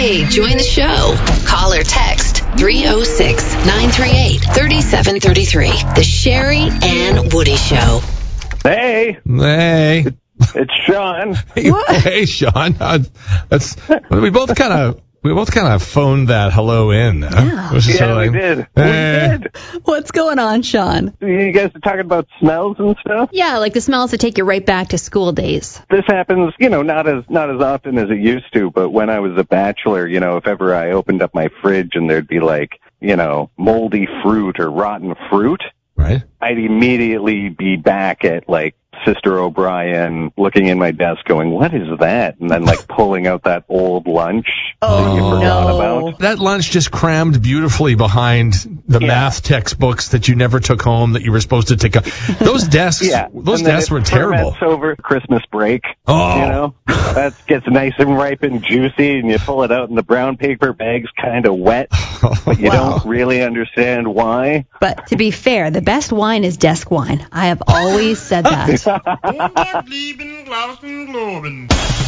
Hey, join the show. Call or text 306-938-3733. The Sherry and Woody Show. Hey. Hey. It's Sean. Hey, Sean. We both kind of phoned that hello in. Yeah. We did. We did. What's going on, Sean? You guys are talking about smells and stuff? Yeah, like the smells that take you right back to school days. This happens, not as often as it used to, but when I was a bachelor, if ever I opened up my fridge and there'd be moldy fruit or rotten fruit, right? I'd immediately be back at Sister O'Brien, looking in my desk going, what is that? And then pulling out that old lunch that you forgot about. That lunch just crammed beautifully behind the math textbooks that you never took home that you were supposed to take. Those desks, those desks were terrible. It's over Christmas break. Oh. That gets nice and ripe and juicy, and you pull it out and the brown paper bag's kind of wet, but you don't really understand why. But to be fair, the best wine is desk wine. I have always said that.